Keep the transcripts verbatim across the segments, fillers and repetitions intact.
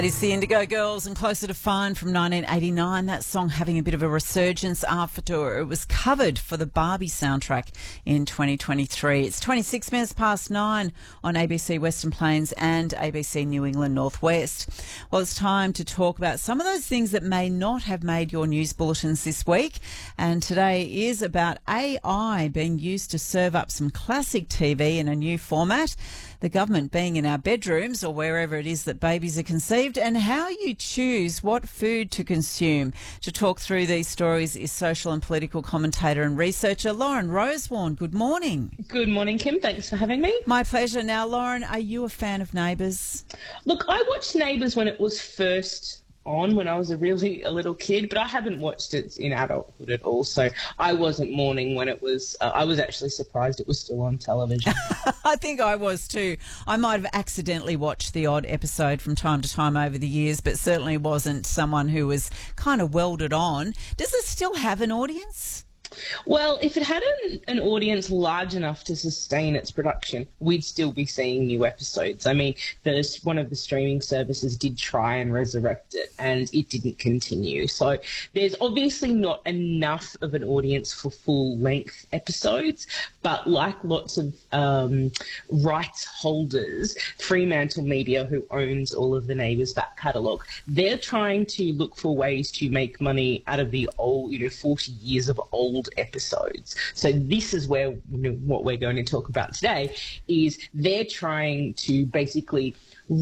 It's the Indigo Girls and Closer to Fine from nineteen eighty-nine. That song having a bit of a resurgence after it was covered for the Barbie soundtrack in twenty twenty-three. It's twenty-six minutes past nine on A B C Western Plains and A B C New England Northwest. Well, it's time to talk about some of those things that may not have made your news bulletins this week. And today is about A I being used to serve up some classic T V in a new format, the government being in our bedrooms or wherever it is that babies are conceived, and how you choose what food to consume. To talk through these stories is social and political commentator and researcher Lauren Rosewarne. Good morning. Good morning, Kim. Thanks for having me. My pleasure. Now, Lauren, are you a fan of Neighbours? Look, I watched Neighbours when it was first on when I was a really a little kid, but I haven't watched it in adulthood at all. So I wasn't mourning when it was. Uh, I was actually surprised it was still on television. I think I was too. I might have accidentally watched the odd episode from time to time over the years, but certainly wasn't someone who was kind of welded on. Does it still have an audience? Well, if it had an, an audience large enough to sustain its production, we'd still be seeing new episodes. I mean, there's one of the streaming services did try and resurrect it, and it didn't continue. So there's obviously not enough of an audience for full-length episodes, but like lots of um, rights holders, Fremantle Media, who owns all of the Neighbours back catalogue, they're trying to look for ways to make money out of the old, you know, forty years of old episodes. So this is where, you know, what we're going to talk about today is they're trying to basically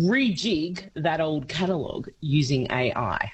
rejig that old catalogue using A I.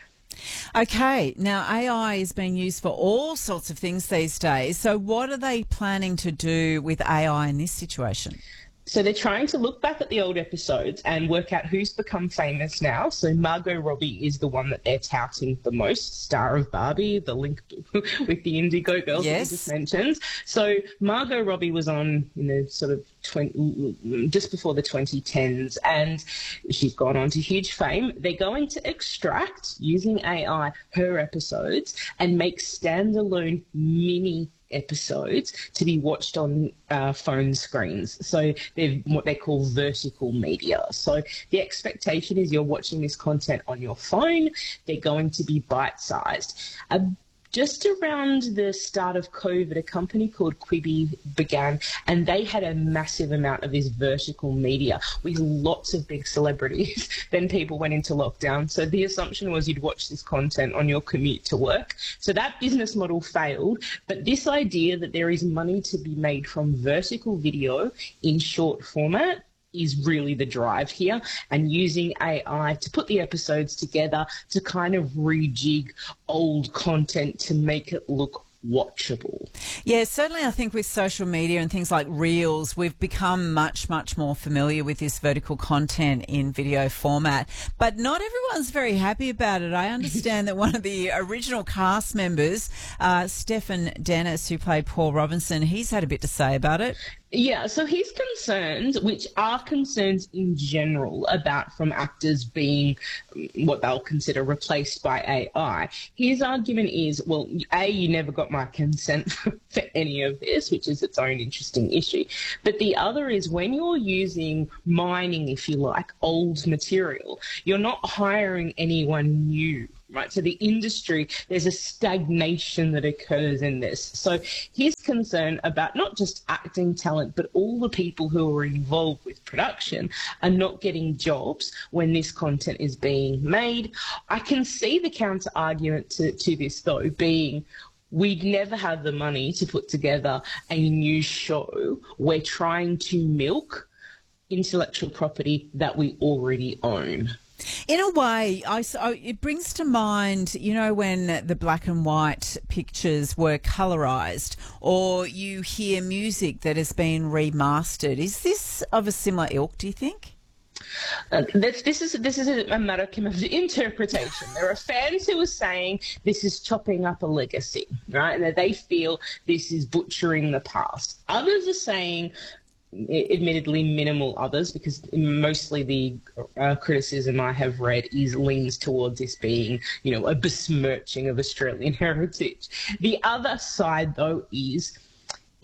Okay, now A I is being used for all sorts of things these days. So what are they planning to do with A I in this situation? So they're trying to look back at the old episodes and work out who's become famous now. So Margot Robbie is the one that they're touting the most, star of Barbie, the link with the Indigo Girls yes. that you just mentioned. So Margot Robbie was on, you know, sort of twenty, just before the twenty tens, and she's gone on to huge fame. They're going to extract, using A I, her episodes and make standalone mini episodes to be watched on uh, phone screens. So they're what they call vertical media. So the expectation is you're watching this content on your phone. They're going to be bite-sized. Uh, Just around the start of COVID, a company called Quibi began, and they had a massive amount of this vertical media with lots of big celebrities. Then people went into lockdown. So the assumption was you'd watch this content on your commute to work. So that business model failed. But this idea that there is money to be made from vertical video in short format is really the drive here, and using A I to put the episodes together to kind of rejig old content to make it look watchable. Yeah, certainly I think with social media and things like Reels, we've become much, much more familiar with this vertical content in video format. But not everyone's very happy about it. I understand that one of the original cast members, uh, Stephen Dennis, who played Paul Robinson, he's had a bit to say about it. Yeah, so his concerns, which are concerns in general about from actors being what they'll consider replaced by A I, his argument is, well, A, you never got my consent for any of this, which is its own interesting issue. But the other is when you're using mining, if you like, old material, you're not hiring anyone new. Right, so the industry, there's a stagnation that occurs in this. So his concern about not just acting talent, but all the people who are involved with production are not getting jobs when this content is being made. I can see the counter argument to, to this, though, being we'd never have the money to put together a new show. We're trying to milk intellectual property that we already own. In a way, I, so it brings to mind, you know, when the black and white pictures were colorised, or you hear music that has been remastered. Is this of a similar ilk, do you think? Uh, this, this is this is a matter of interpretation. There are fans who are saying this is chopping up a legacy, right? And that they feel this is butchering the past. Others are saying, admittedly minimal others, because mostly the uh, criticism I have read is leans towards this being, you know, a besmirching of Australian heritage. The other side, though, is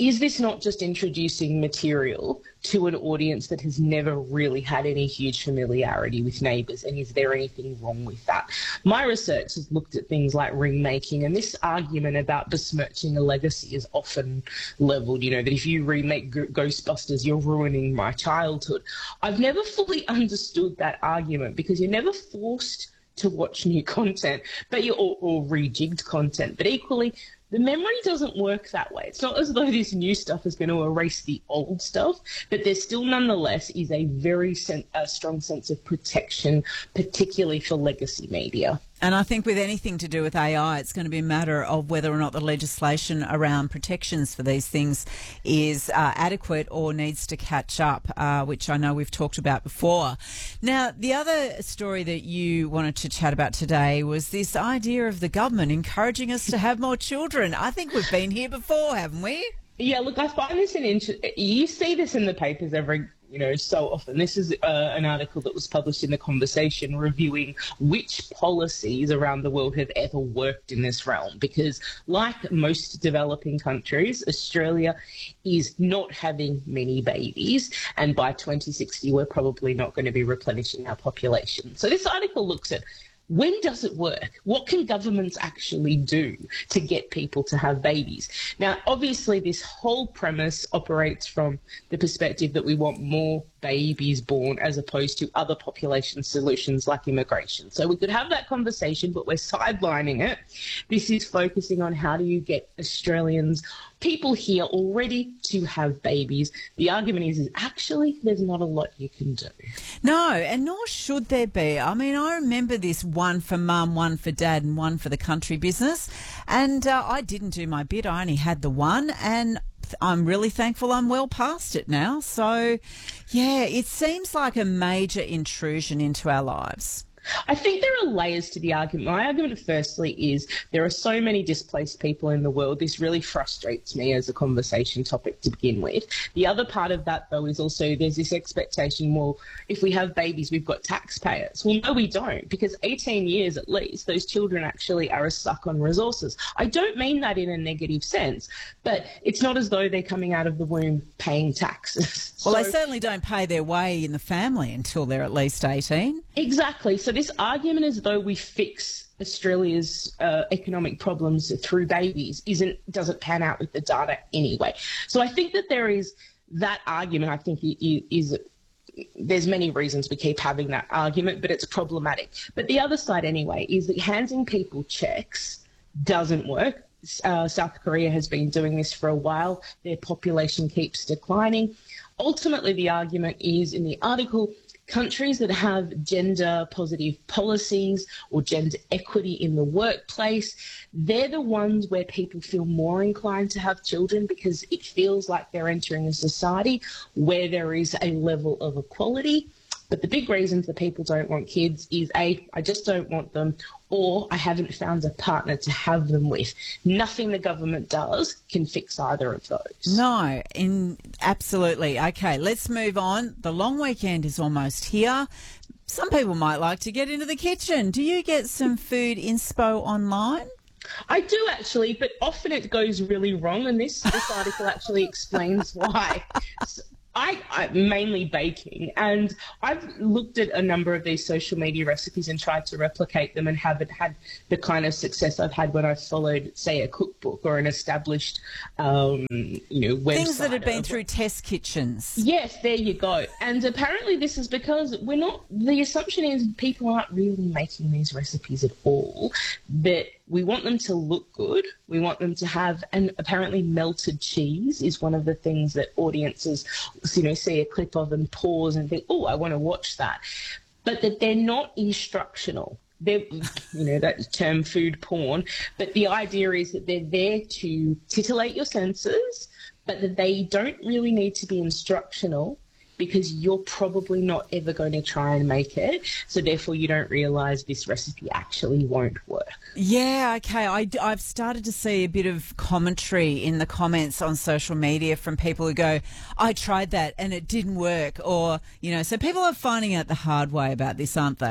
is this not just introducing material to an audience that has never really had any huge familiarity with Neighbours, and is there anything wrong with that? My research has looked at things like remaking, and this argument about besmirching a legacy is often levelled, you know, that if you remake G- Ghostbusters, you're ruining my childhood. I've never fully understood that argument, because you're never forced to watch new content, but you or, or rejigged content, but equally, the memory doesn't work that way. It's not as though this new stuff is going to erase the old stuff, but there still nonetheless is a very sen- a strong sense of protection, particularly for legacy media. And I think with anything to do with A I, it's going to be a matter of whether or not the legislation around protections for these things is uh, adequate or needs to catch up, uh, which I know we've talked about before. Now, the other story that you wanted to chat about today was this idea of the government encouraging us to have more children. I think we've been here before, haven't we? Yeah, look, I find this an interesting... You see this in the papers every... you know, so often. This is uh, an article that was published in The Conversation reviewing which policies around the world have ever worked in this realm, because like most developing countries, Australia is not having many babies, and by twenty sixty we're probably not going to be replenishing our population. So this article looks at, when does it work? What can governments actually do to get people to have babies? Now, obviously, this whole premise operates from the perspective that we want more babies born as opposed to other population solutions like immigration. So we could have that conversation, but we're sidelining it. This is focusing on how do you get Australians, people here already, to have babies. The argument is, is actually there's not a lot you can do. No, and nor should there be. I mean, I remember this one for mum, one for dad and one for the country business. And uh, I didn't do my bit. I only had the one, and I'm really thankful I'm well past it now. So, yeah, it seems like a major intrusion into our lives. I think there are layers to the argument. My argument, firstly, is there are so many displaced people in the world. This really frustrates me as a conversation topic to begin with. The other part of that, though, is also there's this expectation, well, if we have babies, we've got taxpayers. Well, no, we don't, because eighteen years at least, those children actually are a suck on resources. I don't mean that in a negative sense, but it's not as though they're coming out of the womb paying taxes. Well, so, they certainly don't pay their way in the family until they're at least eighteen. Exactly. So this argument as though we fix Australia's uh, economic problems through babies isn't doesn't pan out with the data anyway. So I think that there is that argument. I think is there's many reasons we keep having that argument, but it's problematic. But the other side anyway is that handing people checks doesn't work. Uh, South Korea has been doing this for a while. Their population keeps declining. Ultimately, the argument is in the article, countries that have gender positive policies or gender equity in the workplace, they're the ones where people feel more inclined to have children, because it feels like they're entering a society where there is a level of equality. But the big reason for people don't want kids is A, I just don't want them, or I haven't found a partner to have them with. Nothing the government does can fix either of those. No, in absolutely. Okay, let's move on. The long weekend is almost here. Some people might like to get into the kitchen. Do you get some food inspo online? I do actually, but often it goes really wrong, and this, this article actually explains why. So, I, I mainly baking, and I've looked at a number of these social media recipes and tried to replicate them, and haven't had the kind of success I've had when I've followed, say, a cookbook or an established, um, you know, website. Things that have been through test kitchens. Yes, there you go. And apparently this is because we're not, the assumption is people aren't really making these recipes at all, that we want them to look good. We want them to have, and apparently melted cheese is one of the things that audiences, you know, see a clip of and pause and think, oh, I want to watch that. But that they're not instructional. They're, you know, that term food porn. But the idea is that they're there to titillate your senses, but that they don't really need to be instructional, because you're probably not ever going to try and make it. So therefore you don't realise this recipe actually won't work. Yeah, okay. I, I've started to see a bit of commentary in the comments on social media from people who go, I tried that and it didn't work. Or, you know, so people are finding out the hard way about this, aren't they?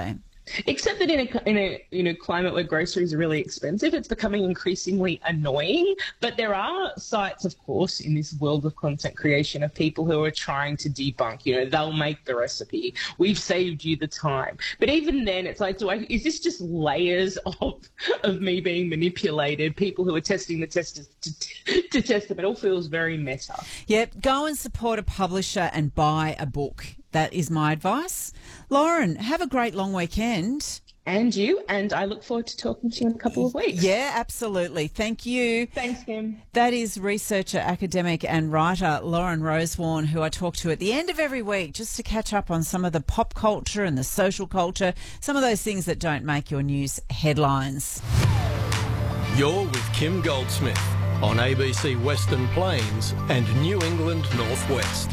Except that in a in a you know climate where groceries are really expensive, it's becoming increasingly annoying. But there are sites, of course, in this world of content creation of people who are trying to debunk. You know, they'll make the recipe. We've saved you the time. But even then, it's like, do I? Is this just layers of of me being manipulated? People who are testing the testers to, to test them. It all feels very meta. Yep. Go and support a publisher and buy a book. That is my advice. Lauren, have a great long weekend. And you, and I look forward to talking to you in a couple of weeks. Yeah, absolutely. Thank you. Thanks, Kim. That is researcher, academic and writer Lauren Rosewarne, who I talk to at the end of every week just to catch up on some of the pop culture and the social culture, some of those things that don't make your news headlines. You're with Kim Goldsmith on A B C Western Plains and New England Northwest.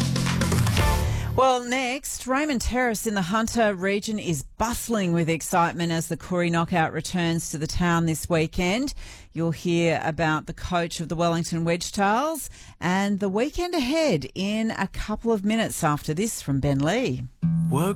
Well, next, Raymond Terrace in the Hunter region is bustling with excitement as the Koori Knockout returns to the town this weekend. You'll hear about the coach of the Wellington Wedgetails and the weekend ahead in a couple of minutes after this from Ben Lee. Work